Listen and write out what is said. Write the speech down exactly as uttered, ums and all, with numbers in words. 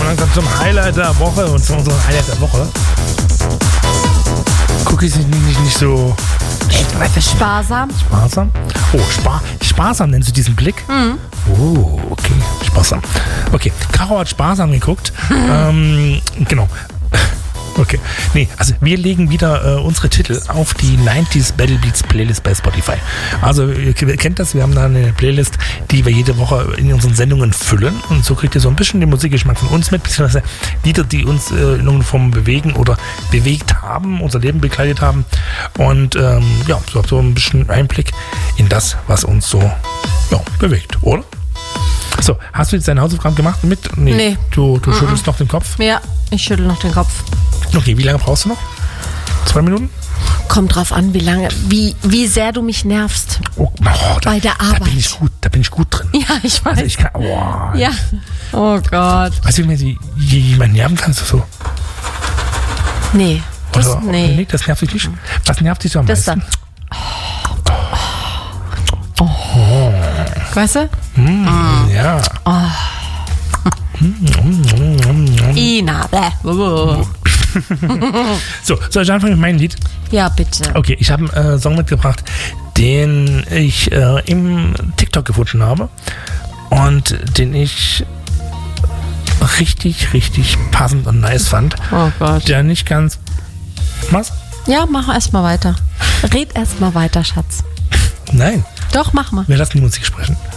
langsam zum Highlight der Woche und zu unserem Highlight der Woche. Cookies sind nicht, nicht so sparsam. Sparsam? Oh, spar, sparsam nennst du diesen Blick? Mhm. Oh, okay, sparsam. Okay, Caro hat sparsam geguckt. ähm, genau. Okay, nee, also wir legen wieder äh, unsere Titel auf die neunziger Battle Beats Playlist bei Spotify. Also ihr kennt das, wir haben da eine Playlist, die wir jede Woche in unseren Sendungen füllen und so kriegt ihr so ein bisschen den Musikgeschmack von uns mit, beziehungsweise Lieder, die uns äh, in irgendeiner Form bewegen oder bewegt haben, unser Leben begleitet haben und ähm, ja, so habt ihr so ein bisschen Einblick in das, was uns so ja, bewegt, oder? So, hast du jetzt deine Hausaufgaben gemacht mit? Nee. Nee. Du, du Mm-mm. schüttelst noch den Kopf? Ja, ich schüttel noch den Kopf. Okay, wie lange brauchst du noch? Zwei Minuten? Kommt drauf an, wie lange, wie, wie sehr du mich nervst. Oh, oh, da, bei der Arbeit. Da bin ich gut, da bin ich gut drin. Ja, ich weiß. Also ich kann, oh, ja. Oh Gott. Weißt du, wenn du jemanden nerven kannst, so? Nee. Das, Oder, nee. nee. Das nervt dich nicht. Was nervt dich so am das meisten? Dann. Oh. Oh. Weißt du? Mm, mm. Ja. Oh. Mm, mm, mm, mm. Ina, bäh. So, soll ich anfangen mit meinem Lied? Ja, bitte. Okay, ich habe einen äh, Song mitgebracht, den ich äh, im TikTok gefunden habe und den ich richtig, richtig passend und nice fand. Oh Gott. Der nicht ganz... Was? Ja, mach erst mal weiter. Red erst mal weiter, Schatz. Nein. Doch, mach mal. Wir lassen die Musik sprechen.